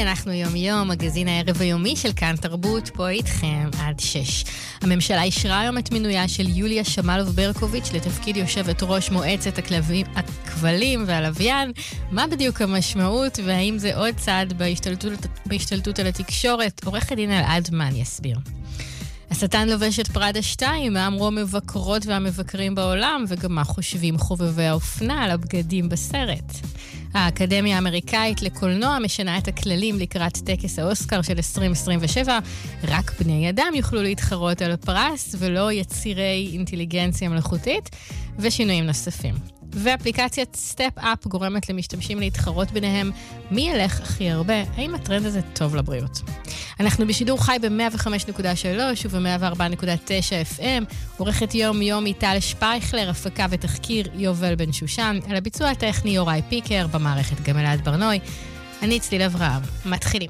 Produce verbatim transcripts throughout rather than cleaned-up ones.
היי, אנחנו יום יום, מגזין הערב היומי של כאן תרבות, פה איתכם עד שש. הממשלה אישרה היום את מינויה של יוליה שמאלוב-ברקוביץ' לתפקיד יושבת ראש מועצת הכלבים, הכבלים והלוויין. מה בדיוק המשמעות והאם זה עוד צעד בהשתלטות, בהשתלטות על התקשורת? עורך הדין אלעד מן יסביר. השטן לובש את פרדה שתיים, מה אמרו המבקרות והמבקרים בעולם, וגם מה חושבים חובבי האופנה על הבגדים בסרט. האקדמיה האמריקאית לקולנוע משנה את הכללים לקראת טקס האוסקר של עשרים עשרים ושבע. רק בני אדם יוכלו להתחרות על הפרס ולא יצירי אינטליגנציה מלאכותית, ושינויים נוספים. ואפליקציית סטפ-אפ גורמת למשתמשים להתחרות ביניהם מי ילך הכי הרבה, האם הטרנד הזה טוב לבריאות. אנחנו בשידור חי ב-מאה וחמש נקודה שלוש וב-מאה וארבע נקודה תשע אף אם, עורכת יום יום איטל שפייכלר, הפקה ותחקיר יובל בן שושן, על הביצוע הטכני יוראי פיקר, במערכת גם אלעד ברנוי. אני צליל אברהם, מתחילים.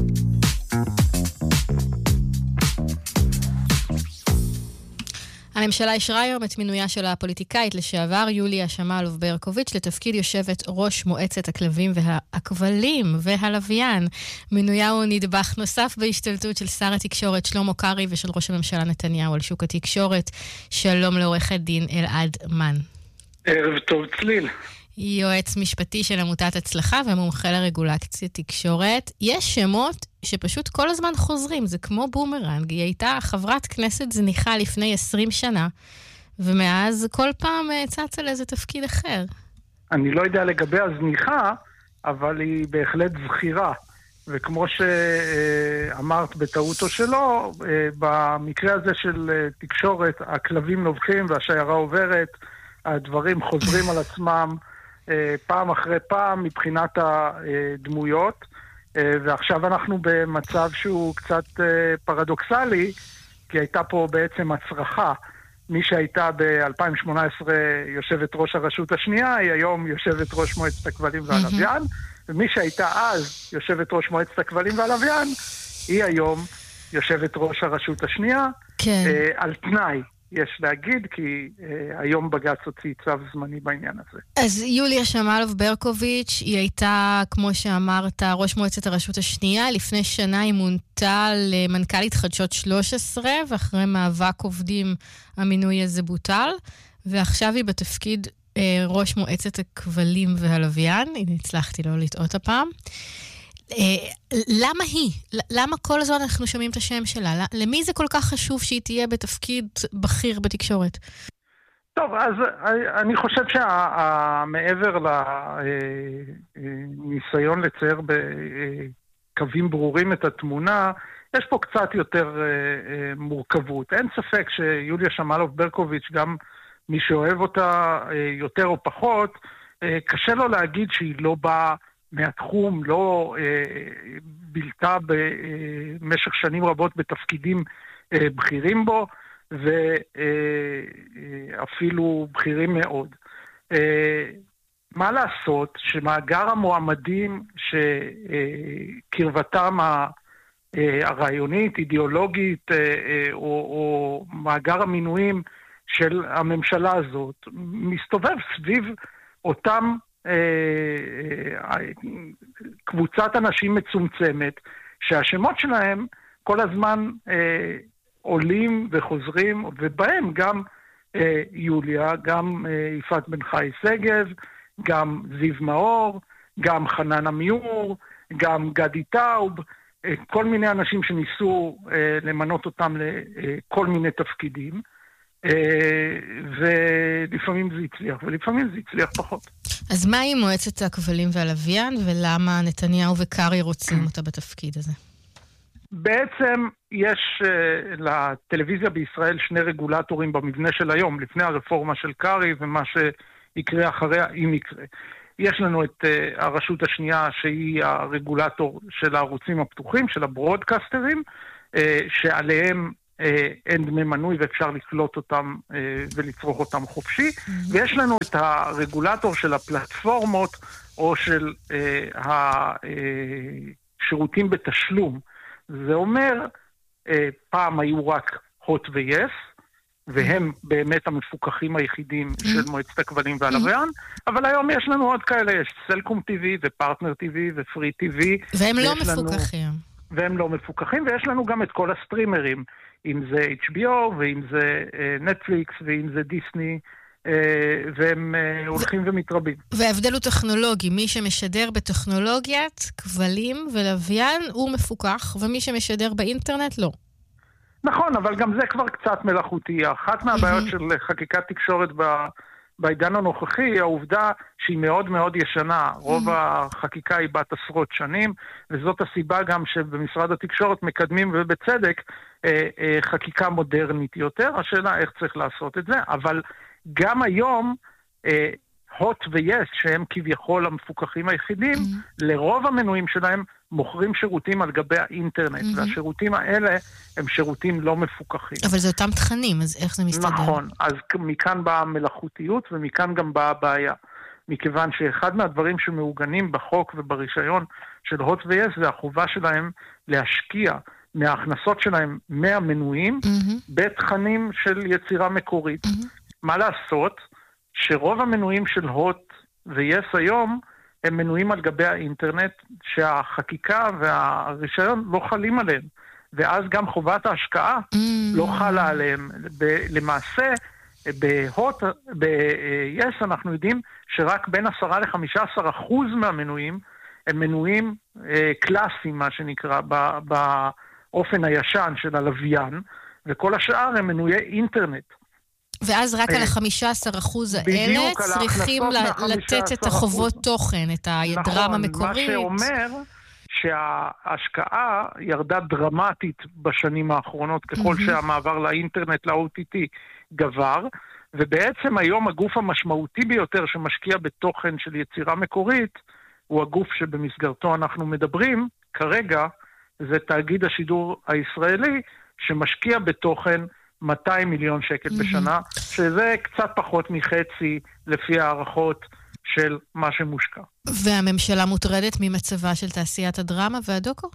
הממשלה אישרה היום את מינויה של הפוליטיקאית לשעבר יוליה שמאלוב-ברקוביץ' לתפקיד יושבת ראש מועצת הכלבים והכבלים והלוויין. מינויה הוא נדבך נוסף בהשתלטות של שר התקשורת שלמה קרעי ושל ראש הממשלה נתניהו על שוק התקשורת. שלום לעורך הדין אלעד מן. ערב טוב צליל. יועץ משפטי של עמותת הצלחה ומומחה לרגולציה תקשורת. יש שמות שפשוט כל הזמן חוזרים, זה כמו בומרנג. היא הייתה חברת כנסת זניחה לפני עשרים שנה, ומאז כל פעם צצה לאיזה תפקיד אחר. אני לא יודע לגבי הזניחה, אבל היא בהחלט זכירה. וכמו שאמרת בטעותו שלו, במקרה הזה של תקשורת, הכלבים נובחים והשיירה עוברת, הדברים חוזרים על עצמם, פעם אחרי פעם מבחינת הדמויות, ועכשיו אנחנו במצב שהוא קצת פרדוקסלי, כי הייתה פה בעצם הצרחה. מי שהייתה ב-אלפיים שמונה עשרה יושבת ראש הרשות השנייה, היא היום יושבת ראש מועצת הכבלים והלוויין, ומי שהייתה אז יושבת ראש מועצת הכבלים והלוויין, היא היום יושבת ראש הרשות השנייה, כן. על תנאי. יש להגיד, כי אה, היום בג"ץ הוציא צו זמני בעניין הזה. אז יוליה שמאלוב-ברקוביץ' היא הייתה, כמו שאמרת, ראש מועצת הרשות השנייה. לפני שנה היא מונתה למנכ"לית חדשות שלוש עשרה, ואחרי מאבק עובדים המינוי הזה בוטל, ועכשיו היא בתפקיד אה, ראש מועצת הכבלים והלוויין. הנה, הצלחתי לא לטעות הפעם. למה היא? למה כל הזמן אנחנו שומעים את השם שלה? למי זה כל כך חשוב שהיא תהיה בתפקיד בכיר בתקשורת? טוב, אז אני חושב שמעבר לניסיון לצייר בקווים ברורים את התמונה, יש פה קצת יותר מורכבות. אין ספק שיוליה שמאלוב-ברקוביץ', גם מי שאוהב אותה יותר או פחות, קשה לו להגיד שהיא לא באה מהתחום, לא אה, בלתה במשך שנים רבות בתפקידים אה, בכירים בו, ואפילו אה, בכירים מאוד. אה, מה לעשות שמאגר המועמדים שקרבתם אה, הרעיונית, אידיאולוגית, אה, אה, או, או מאגר המינויים של הממשלה הזאת, מסתובב סביב אותם קבוצת אנשים מצומצמת, שהשמות שלהם כל הזמן אה, עולים וחוזרים, ובהם גם אה, יוליה, גם אה, יפעת בן חי שגב, גם זיו מאור, גם חנן עמיור, גם גדי טאוב, אה, כל מיני אנשים שניסו אה, למנות אותם לכל מיני תפקידים, ולפעמים זה הצליח, ולפעמים זה הצליח פחות. אז מה עם מועצת הכבלים והלוויין, ולמה נתניהו וקרעי רוצים אותה בתפקיד הזה? בעצם יש לטלוויזיה בישראל שני רגולטורים במבנה של היום, לפני הרפורמה של קרעי ומה שיקרה אחריה, אם יקרה. יש לנו את הרשות השנייה שהיא הרגולטור של הערוצים הפתוחים, של הברודקסטרים, שעליהם אין דמי מנוי ואפשר לקלוט אותם ולצרוך אותם חופשי. ויש לנו את הרגולטור של הפלטפורמות או של השירותים בתשלום. זה אומר, פעם היו רק הוט ויס, והם באמת המפוקחים היחידים של מועצת הכבלים והלוויין, אבל היום יש לנו עוד כאלה, יש סלקום טיווי ופרטנר טיווי ופרי טיווי. והם לא מפוקחים. והם לא מפוקחים, ויש לנו גם את כל הסטרימרים, אם זה אייץ' בי או, ואם זה נטפליקס, ואם זה דיסני, והם הולכים ומתרבים. וההבדל הוא טכנולוגי, מי שמשדר בטכנולוגיית כבלים ולוויין הוא מפוקח, ומי שמשדר באינטרנט לא. נכון, אבל גם זה כבר קצת מלאכותי. אחת מהבעיות של חקיקת תקשורת בעידן הנוכחי היא העובדה שהיא מאוד מאוד ישנה. רוב החקיקה היא בת עשרות שנים, וזאת הסיבה גם שבמשרד התקשורת מקדמים ובצדק חקיקה מודרנית יותר. השאלה איך צריך לעשות את זה, אבל גם היום הוט ויס, שהם כביכול המפוקחים היחידים, לרוב המנויים שלהם מוכרים שירותים על גבי האינטרנט, והשירותים האלה הם שירותים לא מפוקחים. אבל זה אותם תכנים, אז איך זה מסתדר? נכון, אז מכאן באה המלאכותיות, ומכאן גם באה הבעיה. מכיוון שאחד מהדברים שמעוגנים בחוק וברישיון של הוט ויס, זה החובה שלהם להשקיע מההכנסות שלהם מהמנויים, בתכנים של יצירה מקורית. מה לעשות? שרוב המנויים של הוט ויס היום, הם מנויים על גבי האינטרנט, שהחקיקה והרישיון לא חלים עליהם. ואז גם חובת ההשקעה mm. לא חלה עליהם. ב- למעשה, בהוט, ב-yes אנחנו יודעים שרק בין עשרה לחמישה עשר אחוז מהמנויים, הם מנויים אה, קלאסיים, מה שנקרא, ב- באופן הישן של הלוויין, וכל השאר הם מנויי אינטרנט. ואז רק על ה-חמישה עשר אחוז האלה צריכים לתת את החובות תוכן, את הדרמה המקורית. מה שאומר שההשקעה ירדה דרמטית בשנים האחרונות, ככל שהמעבר לאינטרנט, ל-או טי טי, גבר, ובעצם היום הגוף המשמעותי ביותר שמשקיע בתוכן של יצירה מקורית, הוא הגוף שבמסגרתו אנחנו מדברים, כרגע זה תאגיד השידור הישראלי, שמשקיע בתוכן מאתיים מיליון שקל בשנה, שזה קצת פחות מחצי לפי הערכות של מה שמושקע. והממשלה מוטרדת ממצבה של תעשיית הדרמה והדוקו?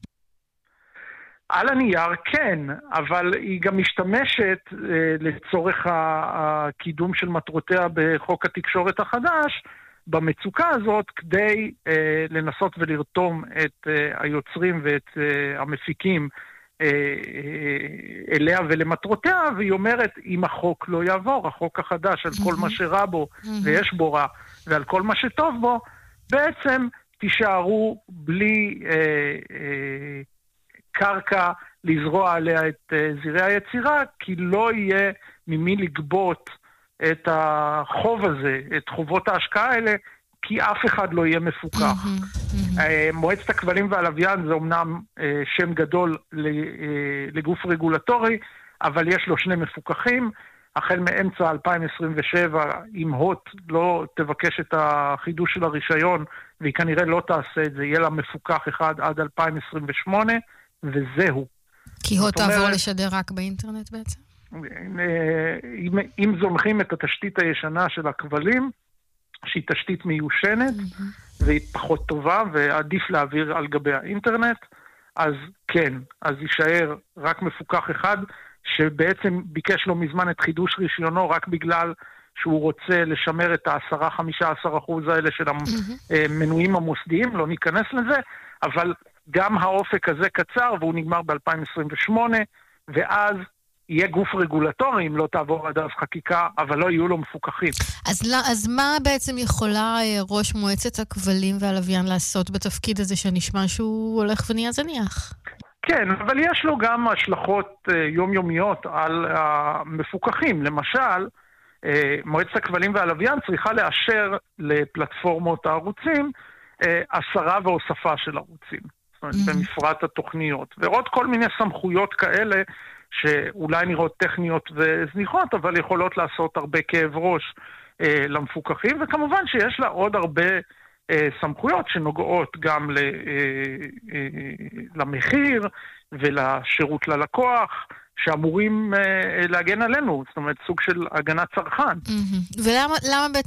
על הנייר כן, אבל היא גם משתמשת אה, לצורך הקידום של מטרותיה בחוק התקשורת החדש, במצוקה הזאת כדי אה, לנסות ולרתום את אה, היוצרים ואת אה, המפיקים אליה ולמטרותיה, והיא אומרת, אם החוק לא יעבור, החוק החדש על כל מה שרע בו ויש בו רע, ועל כל מה שטוב בו, בעצם תישארו בלי אה, אה, קרקע לזרוע עליה את אה, זירי היצירה, כי לא יהיה ממי לגבות את החוב הזה, את חובות ההשקעה האלה, כי אף אחד לא יהיה מפוקח. מועצת הכבלים והלוויין זה אומנם שם גדול לגוף רגולטורי, אבל יש לו שני מפוקחים. החל מאמצע אלפיים עשרים ושבע, אם הוט לא תבקש את החידוש של הרישיון, והיא כנראה לא תעשה את זה, יהיה לה מפוקח אחד עד אלפיים עשרים ושמונה, וזהו. כי הוט תעבור לשדר רק באינטרנט בעצם? אם, אם זומחים את התשתית הישנה של הכבלים, שהיא תשתית מיושנת, mm-hmm. והיא פחות טובה, ועדיף להעביר על גבי האינטרנט, אז כן, אז יישאר רק מפוקח אחד, שבעצם ביקש לו מזמן את חידוש רישיונו, רק בגלל שהוא רוצה לשמר את ה-עשרה עד חמישה עשר אחוז האלה של המנויים המוסדיים, לא ניכנס לזה, אבל גם האופק הזה קצר, והוא נגמר ב-אלפיים עשרים ושמונה, ואז יהיה גוף רגולטורי אם לא תעבור עד אז חקיקה, אבל לא יהיו לו מפוקחים. אז, אז מה בעצם יכולה ראש מועצת הכבלים והלוויין לעשות בתפקיד הזה שנשמע שהוא הולך ונהיה זניח? כן, אבל יש לו גם השלכות יומיומיות על המפוקחים. למשל, מועצת הכבלים והלוויין צריכה לאשר לפלטפורמות הערוצים הסרה והוספה של ערוצים. זאת אומרת, במפרט התוכניות. ועוד כל מיני סמכויות כאלה שאולי נראות טכניות וזניחות, אבל יכולות לעשות הרבה כאב ראש אה, למפוקחים, וכמובן שיש לה עוד הרבה אה, סמכויות שנוגעות גם ל, אה, אה, למחיר ולשירות ללקוח, שאמורים אה, להגן עלינו, זאת אומרת סוג של הגנת צרכן. Mm-hmm. ולמה למה בעצם